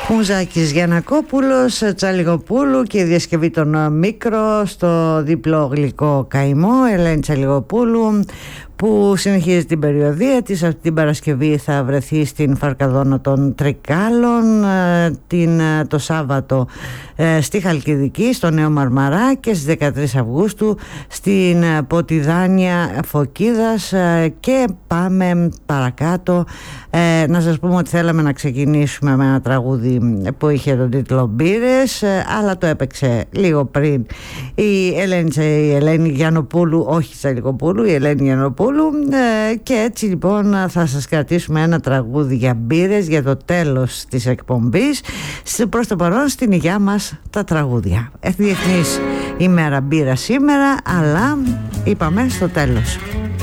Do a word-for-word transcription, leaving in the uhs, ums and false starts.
Μουζάκης Γιαννακόπουλος, Τσαλιγοπούλου και η διασκευή των Μίκρο στο διπλό γλυκό καημό. Ελένη Τσαλιγοπούλου, που συνεχίζει την περιοδεία της. Αυτή την Παρασκευή θα βρεθεί στην Φαρκαδόνα των Τρικάλων, την, το Σάββατο στη Χαλκιδική, στο Νέο Μαρμαρά, και στις δεκατρείς Αυγούστου στην Ποτιδάνια Φωκίδας. Και πάμε παρακάτω. Ε, να σας πούμε ότι θέλαμε να ξεκινήσουμε με ένα τραγούδι που είχε τον τίτλο Μπύρες, αλλά το έπαιξε λίγο πριν η Ελένη, η Ελένη Γιαννοπούλου, όχι Τσαλιγοπούλου, η Ελένη Γιαννοπούλου. Και έτσι λοιπόν θα σας κρατήσουμε ένα τραγούδι για μπύρες για το τέλος της εκπομπής. Προς το παρόν στην υγειά μας τα τραγούδια. Διεθνής ημέρα μπύρα σήμερα, αλλά είπαμε στο τέλος.